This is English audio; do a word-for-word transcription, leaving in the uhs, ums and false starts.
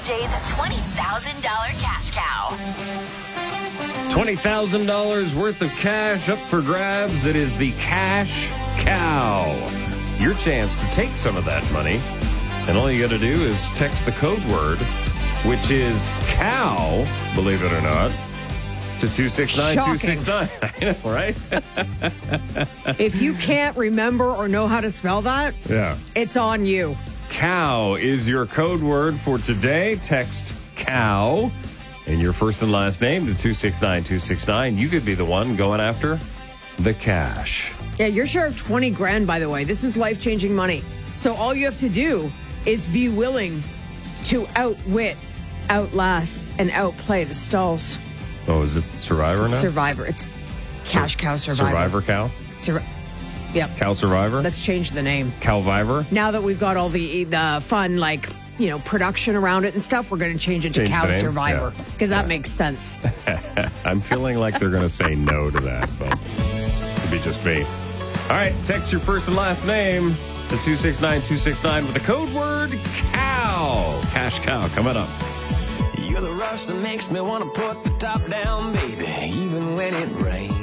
J's twenty thousand dollars cash cow. twenty thousand dollars worth of cash up for grabs. It is the cash cow. Your chance to take some of that money. And all you got to do is text the code word, which is cow, believe it or not, to two six nine two six nine. I know, right? If you can't remember or know how to spell that, yeah, it's on you. Cow is your code word for today. Text cow and your first and last name to two six nine two six nine. You could be the one going after the cash. Yeah, your share of twenty grand, by the way. This is life-changing money. So all you have to do is be willing to outwit, outlast, and outplay the stalls. Oh, is it Survivor now? Survivor. It's Cash Cow Survivor. Survivor Cow? Sur- yep. Cow Survivor? Let's change the name. Cowvivor? Now that we've got all the the fun, like, you know, production around it and stuff, we're going to change it to Change Cow the name? Survivor. Because Yeah. that makes sense. I'm feeling like they're going to say no to that, but it could be just me. All right, text your first and last name to two six nine two six nine with the code word cow. Cash cow coming up. You're the rush that makes me want to put the top down, baby, even when it rains.